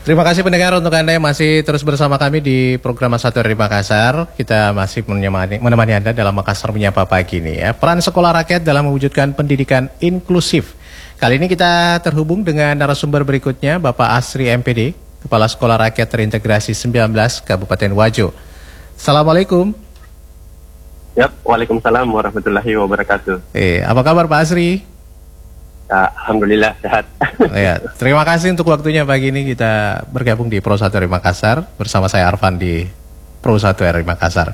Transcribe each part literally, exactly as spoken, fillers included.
Terima kasih pendengar untuk Anda yang masih terus bersama kami di program Satu dari Makassar. Kita masih menemani, menemani Anda dalam Makassar Menyapa Pagi ini ya. Peran sekolah rakyat dalam mewujudkan pendidikan inklusif. Kali ini kita terhubung dengan narasumber berikutnya, Bapak Asri M P D, Kepala Sekolah Rakyat Terintegrasi sembilan belas Kabupaten Wajo. Assalamualaikum. Ya, waalaikumsalam warahmatullahi wabarakatuh. Eh, apa kabar Pak Asri? Alhamdulillah sehat. Ya, terima kasih untuk waktunya pagi ini kita bergabung di Pro Satu R I Makassar bersama saya Arfan di Pro Satu R I Makassar.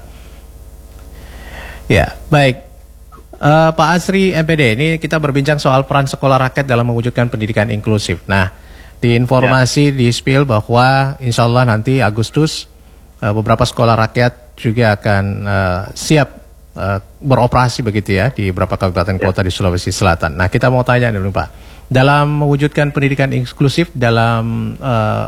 Ya, baik. Uh, Pak Asri M P D, ini kita berbincang soal peran sekolah rakyat dalam mewujudkan pendidikan inklusif. Nah, di informasi ya. di spill bahwa insya Allah nanti Agustus uh, beberapa sekolah rakyat juga akan uh, siap Uh, beroperasi begitu ya di beberapa kabupaten kota di Sulawesi Selatan. Nah, kita mau tanya dulu Pak, dalam mewujudkan pendidikan inklusif dalam uh,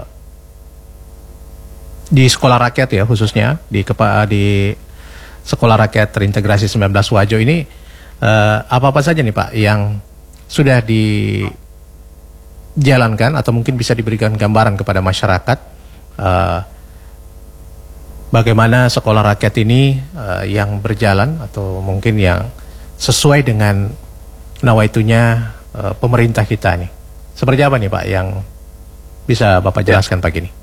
di sekolah rakyat ya khususnya di kepa, di sekolah rakyat terintegrasi sembilan belas Wajo ini uh, apa-apa saja nih Pak yang sudah dijalankan atau mungkin bisa diberikan gambaran kepada masyarakat uh, bagaimana sekolah rakyat ini uh, yang berjalan atau mungkin yang sesuai dengan nawaitunya uh, pemerintah kita nih. Seperti apa nih Pak yang bisa Bapak jelaskan pagi ini?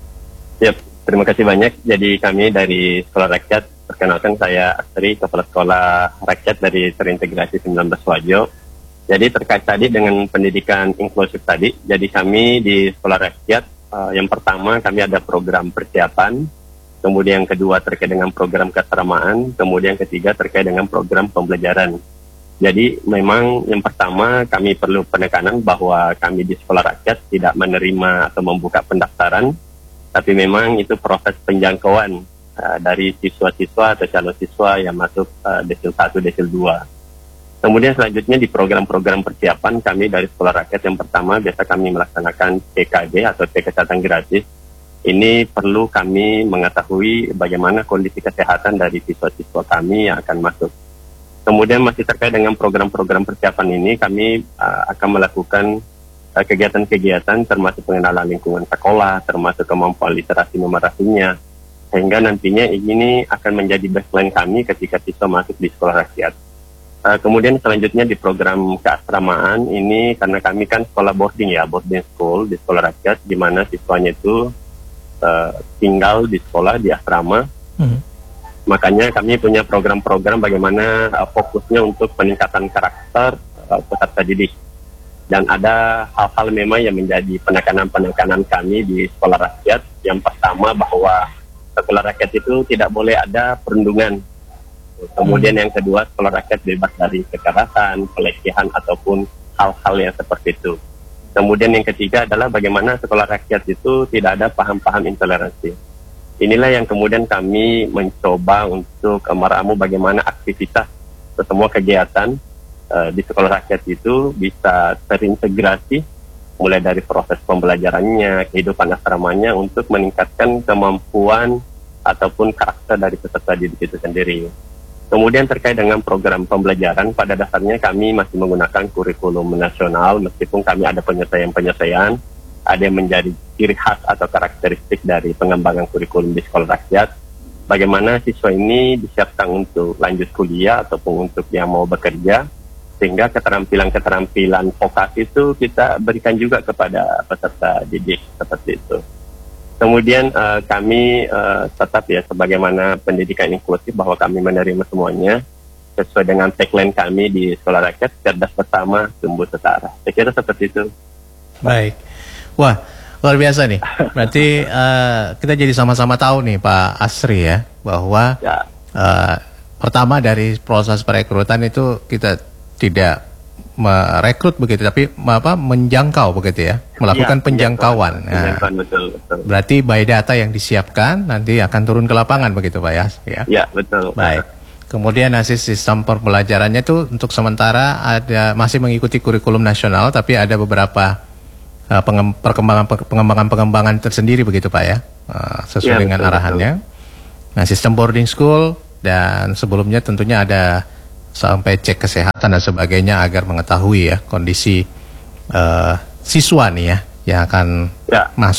Ya, terima kasih banyak. Jadi kami dari Sekolah Rakyat, perkenalkan saya Asri, Kepala Sekolah Rakyat dari Terintegrasi sembilan belas Wajo. Jadi terkait tadi dengan pendidikan inklusif tadi, jadi kami di Sekolah Rakyat uh, yang pertama kami ada program persiapan. Kemudian yang kedua terkait dengan program keasramaan, kemudian yang ketiga terkait dengan program pembelajaran. Jadi memang yang pertama kami perlu penekanan bahwa kami di sekolah rakyat tidak menerima atau membuka pendaftaran, tapi memang itu proses penjangkauan uh, dari siswa-siswa atau calon siswa yang masuk uh, desil satu, desil dua. Kemudian selanjutnya di program-program persiapan kami dari sekolah rakyat yang pertama biasa kami melaksanakan P K G atau P kesehatan gratis. Ini perlu kami mengetahui bagaimana kondisi kesehatan dari siswa-siswa kami yang akan masuk. Kemudian masih terkait dengan program-program persiapan ini, kami uh, akan melakukan uh, kegiatan-kegiatan termasuk pengenalan lingkungan sekolah, termasuk kemampuan literasi numerasinya, sehingga nantinya ini akan menjadi baseline kami ketika siswa masuk di sekolah rakyat. Uh, kemudian selanjutnya di program keasramaan ini, karena kami kan sekolah boarding ya, boarding school di sekolah rakyat, di mana siswanya itu Uh, tinggal di sekolah di asrama, hmm. makanya kami punya program-program bagaimana uh, fokusnya untuk peningkatan karakter uh, peserta didik, dan ada hal-hal memang yang menjadi penekanan-penekanan kami di sekolah rakyat. Yang pertama bahwa sekolah rakyat itu tidak boleh ada perundungan, kemudian hmm. yang kedua sekolah rakyat bebas dari kekerasan, pelecehan ataupun hal-hal yang seperti itu. Kemudian yang ketiga adalah bagaimana sekolah rakyat itu tidak ada paham-paham intoleransi. Inilah yang kemudian kami mencoba untuk meramu bagaimana aktivitas atau semua kegiatan uh, di sekolah rakyat itu bisa terintegrasi mulai dari proses pembelajarannya, kehidupan asramanya untuk meningkatkan kemampuan ataupun karakter dari peserta didik itu sendiri. Kemudian terkait dengan program pembelajaran, pada dasarnya kami masih menggunakan kurikulum nasional, meskipun kami ada penyesuaian-penyesuaian, ada yang menjadi ciri khas atau karakteristik dari pengembangan kurikulum di sekolah rakyat. Bagaimana siswa ini disiapkan untuk lanjut kuliah ataupun untuk yang mau bekerja, sehingga keterampilan-keterampilan vokasi itu kita berikan juga kepada peserta didik seperti itu. Kemudian uh, kami uh, tetap ya sebagaimana pendidikan inklusif bahwa kami menerima semuanya sesuai dengan tagline kami di sekolah rakyat, cerdas bersama, tumbuh setara. Saya kira seperti itu. Baik. Wah, luar biasa nih. Berarti uh, kita jadi sama-sama tahu nih Pak Asri ya, bahwa ya. Uh, pertama dari proses perekrutan itu kita tidak merekrut begitu, tapi apa menjangkau begitu ya, melakukan ya, penjangkauan. Nah, betul, betul. Berarti by data yang disiapkan nanti akan turun ke lapangan begitu Pak ya? Ya, ya betul. Baik. Kemudian hasil sistem pembelajarannya itu untuk sementara ada masih mengikuti kurikulum nasional, tapi ada beberapa uh, perkembangan pengembangan pengembangan tersendiri begitu Pak ya, uh, sesuai ya, dengan betul, arahannya. Betul. Nah, sistem boarding school dan sebelumnya tentunya ada sampai cek kesehatan dan sebagainya agar mengetahui ya kondisi uh, siswa nih ya yang akan ya. masuk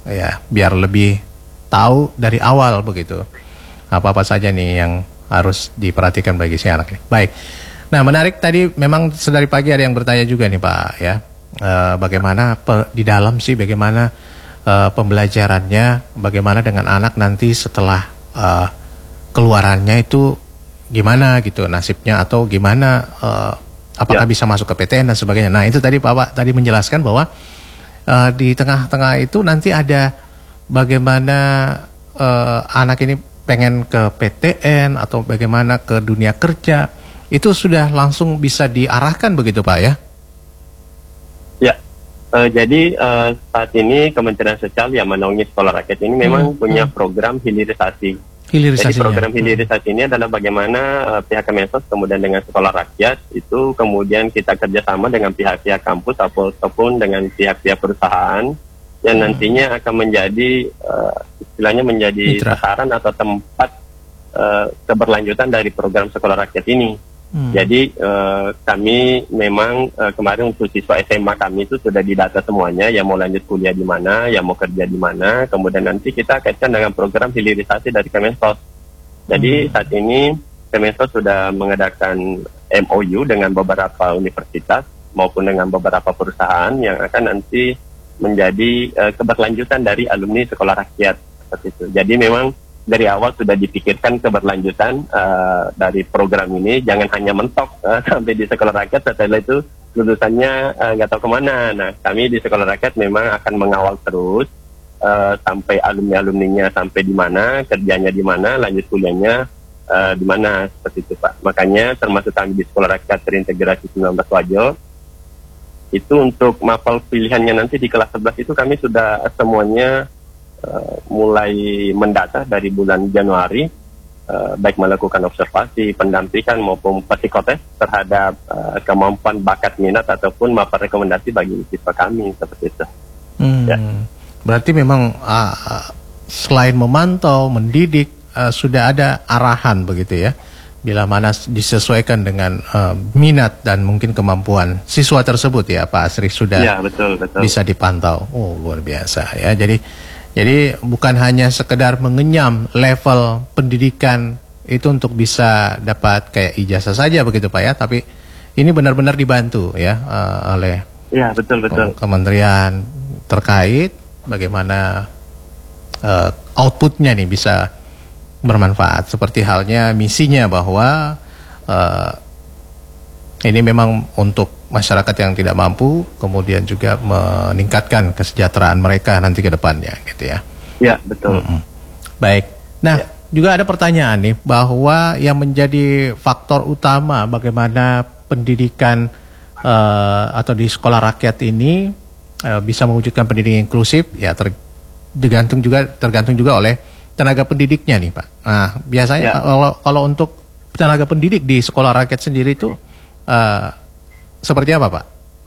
ya biar lebih tahu dari awal begitu apa-apa saja nih yang harus diperhatikan bagi si anak. Baik. Nah, menarik tadi memang sedari pagi ada yang bertanya juga nih Pak ya. E, bagaimana pe, di dalam sih bagaimana e, pembelajarannya, bagaimana dengan anak nanti setelah e, keluarannya itu gimana gitu nasibnya atau gimana e, apakah ya. bisa masuk ke P T N dan sebagainya. Nah, itu tadi Pak Pak tadi menjelaskan bahwa e, di tengah-tengah itu nanti ada bagaimana e, anak ini pengen ke P T N atau bagaimana ke dunia kerja, itu sudah langsung bisa diarahkan begitu Pak ya? Ya, uh, jadi uh, saat ini Kementerian Sosial yang menaungi Sekolah Rakyat ini memang hmm, punya hmm. program hilirisasi. Jadi program hilirisasi hmm. ini adalah bagaimana uh, pihak Kemensos kemudian dengan Sekolah Rakyat itu kemudian kita kerjasama dengan pihak-pihak kampus ataupun dengan pihak-pihak perusahaan yang nantinya akan menjadi uh, istilahnya menjadi sasaran atau tempat uh, keberlanjutan dari program Sekolah Rakyat ini. Hmm. Jadi uh, kami memang uh, kemarin untuk siswa S M A kami itu sudah didata semuanya, yang mau lanjut kuliah di mana, yang mau kerja di mana, kemudian nanti kita kaitkan dengan program hilirisasi dari Kemensos. Jadi hmm. saat ini Kemensos sudah mengadakan M O U dengan beberapa universitas maupun dengan beberapa perusahaan yang akan nanti menjadi uh, keberlanjutan dari alumni Sekolah Rakyat seperti itu. Jadi memang dari awal sudah dipikirkan keberlanjutan uh, dari program ini, jangan hanya mentok uh, sampai di Sekolah Rakyat, setelah itu lulusannya nggak uh, tahu kemana. Nah, kami di Sekolah Rakyat memang akan mengawal terus uh, sampai alumni-alumninya sampai di mana, kerjanya di mana, lanjut kuliahnya uh, di mana seperti itu Pak. Makanya termasuk kami di Sekolah Rakyat Terintegrasi sembilan belas Wajo, itu untuk mapel pilihannya nanti di kelas sebelas itu kami sudah semuanya uh, mulai mendata dari bulan Januari, uh, baik melakukan observasi, pendampingan maupun psikotes terhadap uh, kemampuan bakat minat ataupun mapel rekomendasi bagi siswa kami seperti itu. Hmm, ya. Berarti memang uh, selain memantau, mendidik, uh, sudah ada arahan begitu ya? Bila mana disesuaikan dengan uh, minat dan mungkin kemampuan siswa tersebut ya Pak Asri sudah ya, betul, betul. bisa dipantau. Oh luar biasa ya. Jadi jadi bukan hanya sekedar mengenyam level pendidikan itu untuk bisa dapat kayak ijazah saja begitu Pak ya, tapi ini benar-benar dibantu ya uh, oleh ya, betul, betul. kementerian terkait bagaimana uh, outputnya nih bisa bermanfaat, seperti halnya misinya bahwa uh, ini memang untuk masyarakat yang tidak mampu, kemudian juga meningkatkan kesejahteraan mereka nanti ke depannya, gitu ya. Ya, betul. Mm-hmm. Baik. Nah, ya. juga ada pertanyaan nih bahwa yang menjadi faktor utama bagaimana pendidikan uh, atau di sekolah rakyat ini uh, bisa mewujudkan pendidikan inklusif, ya tergantung juga tergantung juga oleh tenaga pendidiknya nih Pak. Nah biasanya ya. kalau kalau untuk tenaga pendidik di sekolah rakyat sendiri itu uh, seperti apa Pak?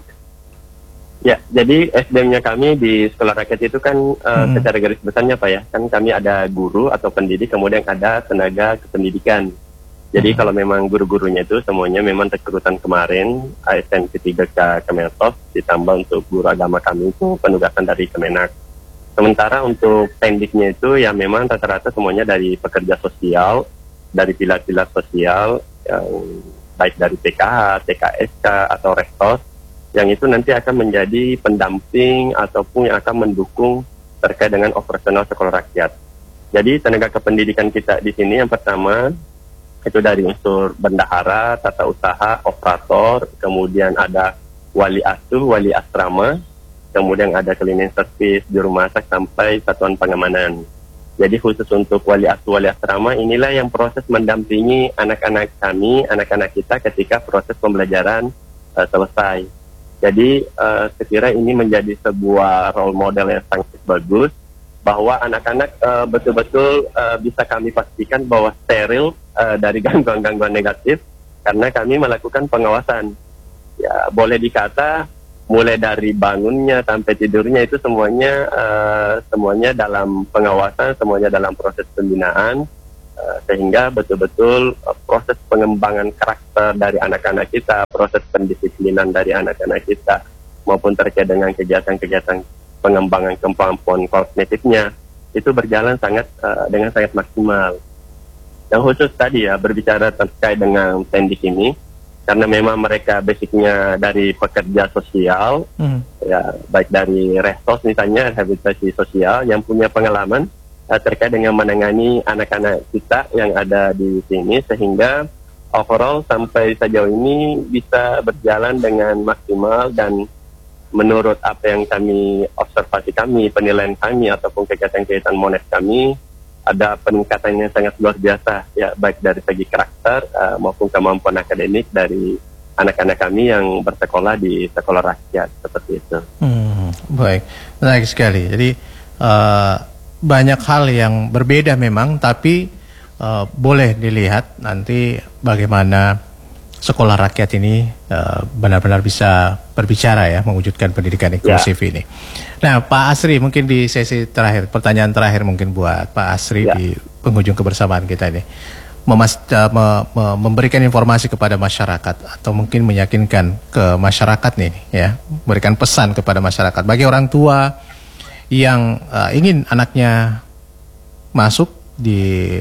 Ya, jadi S D M-nya kami di sekolah rakyat itu kan uh, hmm. secara garis besarnya Pak ya, kan kami ada guru atau pendidik, kemudian ada tenaga kependidikan. Jadi hmm. kalau memang guru-gurunya itu semuanya memang rekrutan kemarin A S N ketiga ke Kemensos, ditambah untuk guru agama kami itu penugasan dari Kemenak. Sementara untuk pendiknya itu ya memang rata-rata semuanya dari pekerja sosial, dari pilar-pilar sosial, yang baik dari P K H, T K S K, atau Restos, yang itu nanti akan menjadi pendamping ataupun yang akan mendukung terkait dengan operasional sekolah rakyat. Jadi tenaga kependidikan kita di sini yang pertama, itu dari unsur bendahara, tata usaha, operator, kemudian ada wali asuh, wali asrama, kemudian ada cleaning service, juru masak, sampai satuan pengamanan. Jadi khusus untuk wali asuh, wali asrama, inilah yang proses mendampingi anak-anak kami, anak-anak kita ketika proses pembelajaran uh, selesai. Jadi uh, sekira ini menjadi sebuah role model yang sangat bagus, bahwa anak-anak uh, betul-betul uh, bisa kami pastikan bahwa steril uh, dari gangguan-gangguan negatif, karena kami melakukan pengawasan. Ya boleh dikata mulai dari bangunnya sampai tidurnya itu semuanya uh, semuanya dalam pengawasan, semuanya dalam proses pembinaan, uh, sehingga betul-betul uh, proses pengembangan karakter dari anak-anak kita, proses pendisiplinan dari anak-anak kita, maupun terkait dengan kegiatan-kegiatan pengembangan kemampuan kognitifnya itu berjalan sangat uh, dengan sangat maksimal. Yang khusus tadi ya berbicara terkait dengan pendik ini, karena memang mereka basicnya dari pekerja sosial, hmm. ya baik dari restos misalnya rehabilitasi sosial yang punya pengalaman uh, terkait dengan menangani anak-anak kita yang ada di sini, sehingga overall sampai sejauh ini bisa berjalan dengan maksimal dan menurut apa yang kami observasi kami, penilaian kami ataupun kegiatan-kegiatan Mones kami ada peningkatan yang sangat luar biasa ya, baik dari segi karakter uh, maupun kemampuan akademik dari anak-anak kami yang bersekolah di sekolah rakyat seperti itu. Hmm, baik, baik sekali. Jadi uh, banyak hal yang berbeda memang, tapi Uh, boleh dilihat nanti bagaimana sekolah rakyat ini uh, benar-benar bisa berbicara ya, mewujudkan pendidikan inklusif ya. Ini. Nah, Pak Asri, mungkin di sesi terakhir, pertanyaan terakhir mungkin buat Pak Asri ya. Di penghujung kebersamaan kita ini, Memas uh, me me memberikan informasi kepada masyarakat atau mungkin meyakinkan ke masyarakat nih, ya, memberikan pesan kepada masyarakat bagi orang tua yang uh, ingin anaknya masuk di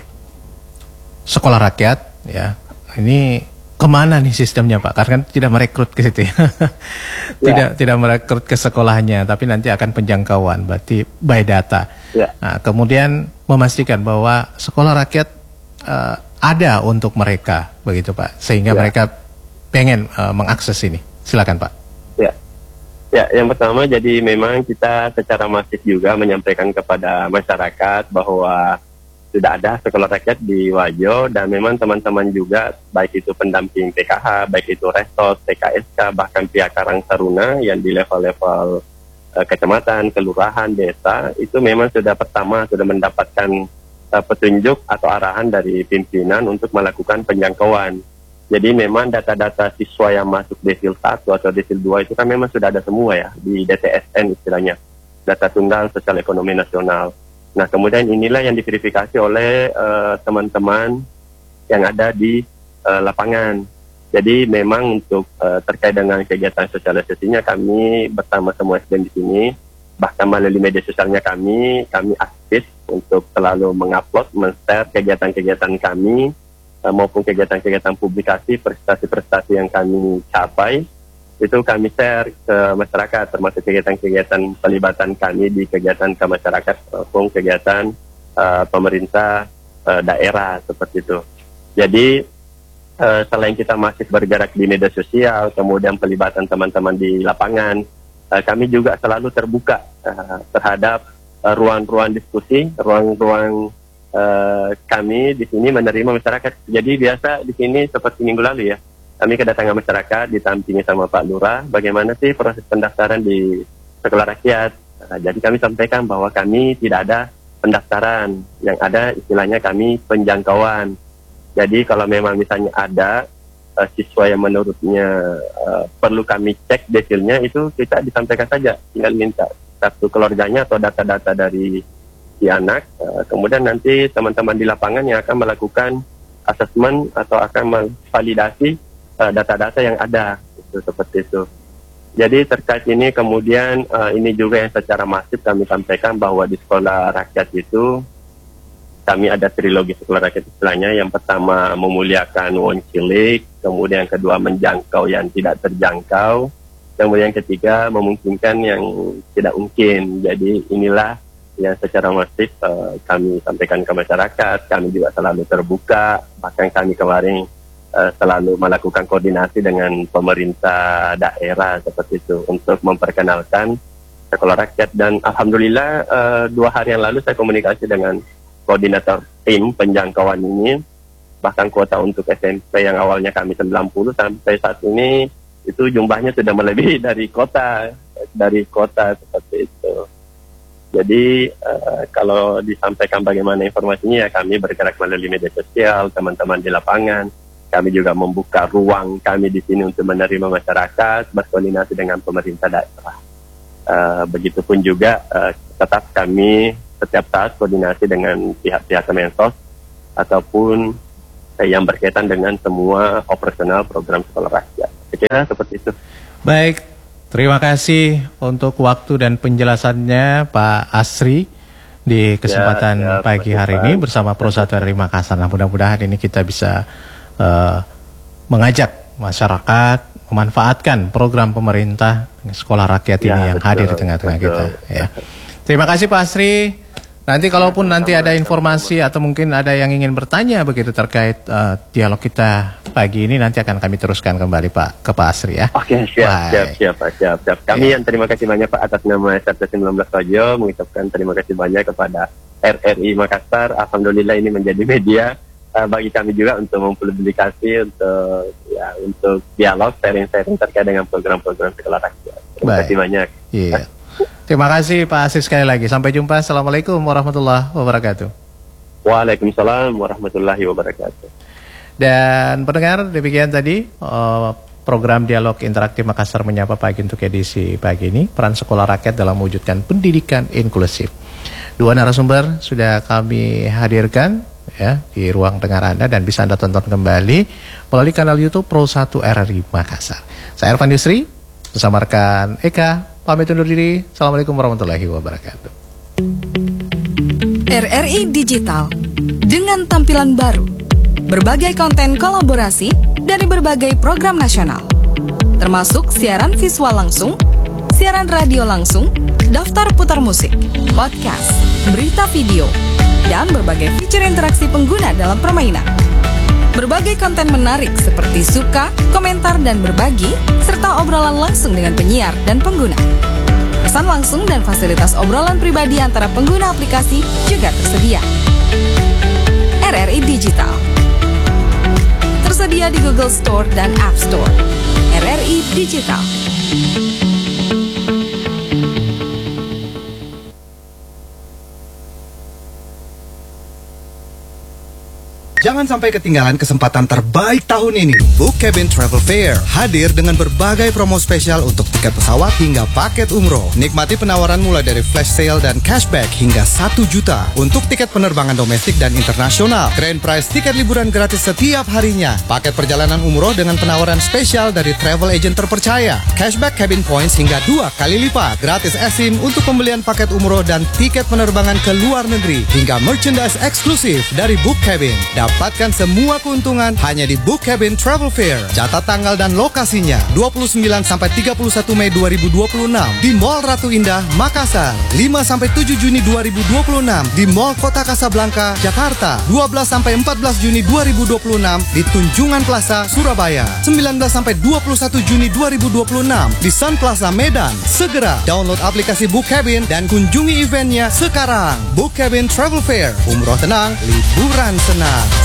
sekolah rakyat, ya, ini kemana nih sistemnya Pak? Karena kan tidak merekrut ke situ, ya. tidak ya. tidak merekrut ke sekolahnya, tapi nanti akan penjangkauan, berarti by data. Ya. Nah, kemudian memastikan bahwa sekolah rakyat uh, ada untuk mereka, begitu Pak, sehingga ya. mereka pengen uh, mengakses ini. Silakan Pak. Ya, ya, yang pertama jadi memang kita secara masif juga menyampaikan kepada masyarakat bahwa sudah ada sekolah rakyat di Wajo, dan memang teman-teman juga baik itu pendamping P K H, baik itu restos, T K S K, bahkan pihak Karang Taruna yang di level-level uh, kecamatan, kelurahan, desa, itu memang sudah pertama sudah mendapatkan uh, petunjuk atau arahan dari pimpinan untuk melakukan penjangkauan. Jadi memang data-data siswa yang masuk desil satu atau desil dua itu kan memang sudah ada semua ya, di D T S N istilahnya, data tunggal sosial ekonomi nasional. Nah, kemudian inilah yang diverifikasi oleh teman-teman uh, yang ada di uh, lapangan. Jadi memang untuk uh, terkait dengan kegiatan sosialisasinya kami bersama semua S D M di sini, bahkan melalui media sosialnya kami, kami aktif untuk selalu mengupload, men-share kegiatan-kegiatan kami, uh, maupun kegiatan-kegiatan publikasi, prestasi-prestasi yang kami capai, itu kami share ke masyarakat, termasuk kegiatan-kegiatan pelibatan kami di kegiatan ke masyarakat maupun kegiatan uh, pemerintah uh, daerah seperti itu. Jadi uh, selain kita masih bergerak di media sosial, kemudian pelibatan teman-teman di lapangan, uh, kami juga selalu terbuka uh, terhadap ruang-ruang uh, diskusi, ruang-ruang uh, kami di sini menerima masyarakat. Jadi biasa di sini seperti minggu lalu ya, kami kedatangan masyarakat, ditampingi sama Pak Lurah, bagaimana sih proses pendaftaran di sekolah rakyat. Nah, jadi kami sampaikan bahwa kami tidak ada pendaftaran, yang ada istilahnya kami penjangkauan. Jadi kalau memang misalnya ada uh, siswa yang menurutnya uh, perlu kami cek desilnya, itu kita disampaikan saja, tinggal minta kartu keluarganya atau data-data dari si anak, uh, kemudian nanti teman-teman di lapangan yang akan melakukan asesmen atau akan memvalidasi data-data yang ada, itu seperti itu. Jadi terkait ini kemudian uh, ini juga yang secara masif kami sampaikan bahwa di sekolah rakyat itu kami ada trilogi sekolah rakyat istilahnya. Yang pertama memuliakan wong cilik, kemudian yang kedua menjangkau yang tidak terjangkau, kemudian yang ketiga memungkinkan yang tidak mungkin. Jadi inilah yang secara masif uh, kami sampaikan ke masyarakat. Kami juga selalu terbuka, bahkan kami kemarin Uh, selalu melakukan koordinasi dengan pemerintah daerah seperti itu untuk memperkenalkan sekolah rakyat. Dan alhamdulillah uh, dua hari yang lalu saya komunikasi dengan koordinator tim penjangkauan ini, bahkan kuota untuk S M P yang awalnya kami sembilan puluh sampai saat ini itu jumlahnya sudah melebihi dari kota dari kota seperti itu. Jadi uh, kalau disampaikan bagaimana informasinya ya, kami bergerak melalui media sosial, teman-teman di lapangan. Kami juga membuka ruang kami di sini untuk menerima masyarakat, berkoordinasi dengan pemerintah daerah. Uh, begitupun juga uh, tetap kami setiap saat koordinasi dengan pihak-pihak Kemensos ataupun uh, yang berkaitan dengan semua operasional program sekolah rakyat. Saya kira seperti itu. Baik, Terima kasih untuk waktu dan penjelasannya Pak Asri di kesempatan ya, ya, pagi hari ini bersama Pro satu R I Makassar. Nah, mudah-mudahan ini kita bisa uh, mengajak masyarakat memanfaatkan program pemerintah sekolah rakyat ini ya, yang betul, hadir di tengah-tengah betul. kita. Ya. Terima kasih Pak Asri. Nanti kalaupun nanti ada informasi atau mungkin ada yang ingin bertanya begitu terkait uh, dialog kita pagi ini, nanti akan kami teruskan kembali Pak ke Pak Asri ya. Oke, siap, Baik. siap, siap, Pak, siap, siap. Kami Ya. yang terima kasih banyak Pak atas nama S R T sembilan belas Wajo, mengucapkan terima kasih banyak kepada R R I Makassar. Alhamdulillah ini menjadi media uh, bagi kami juga untuk mempublikasi, untuk ya untuk dialog, sharing-sharing terkait dengan program-program sekolah rakyat. Terima Baik. kasih banyak. Iya. Terima kasih Pak Asri sekali lagi. Sampai jumpa. Assalamualaikum warahmatullahi wabarakatuh. Waalaikumsalam warahmatullahi wabarakatuh. Dan pendengar, demikian tadi uh, program Dialog Interaktif Makassar Menyapa Pagi untuk edisi pagi ini, peran sekolah rakyat dalam mewujudkan pendidikan inklusif. Dua narasumber sudah kami hadirkan ya di ruang dengar Anda dan bisa Anda tonton kembali melalui kanal YouTube Pro satu R R I Makassar. Saya Irfan Yusri bersama rekan Eka pamit undur diri. Assalamualaikum warahmatullahi wabarakatuh. R R I Digital dengan tampilan baru, berbagai konten kolaborasi dari berbagai program nasional, termasuk siaran visual langsung, siaran radio langsung, daftar putar musik, podcast, berita video, dan berbagai fitur interaksi pengguna dalam permainan. Berbagai konten menarik seperti suka, komentar, dan berbagi, serta obrolan langsung dengan penyiar dan pengguna. Pesan langsung dan fasilitas obrolan pribadi antara pengguna aplikasi juga tersedia. R R I Digital tersedia di Google Store dan App Store. R R I Digital. Jangan sampai ketinggalan kesempatan terbaik tahun ini. Book Cabin Travel Fair hadir dengan berbagai promo spesial untuk tiket pesawat hingga paket umroh. Nikmati penawaran mulai dari flash sale dan cashback hingga satu juta untuk tiket penerbangan domestik dan internasional. Grand prize tiket liburan gratis setiap harinya. Paket perjalanan umroh dengan penawaran spesial dari travel agent terpercaya. Cashback cabin points hingga dua kali lipat. Gratis eSIM untuk pembelian paket umroh dan tiket penerbangan ke luar negeri. Hingga merchandise eksklusif dari Book Cabin. Dapatkan semua keuntungan hanya di Book Cabin Travel Fair. Catat tanggal dan lokasinya dua puluh sembilan sampai tiga puluh satu Mei dua ribu dua puluh enam di Mall Ratu Indah, Makassar. lima sampai tujuh Juni dua ribu dua puluh enam di Mall Kota Kasablanka, Jakarta. dua belas sampai empat belas Juni dua ribu dua puluh enam di Tunjungan Plaza, Surabaya. sembilan belas sampai dua puluh satu Juni dua ribu dua puluh enam di Sun Plaza, Medan. Segera download aplikasi Book Cabin dan kunjungi eventnya sekarang. Book Cabin Travel Fair. Umroh tenang, liburan senang.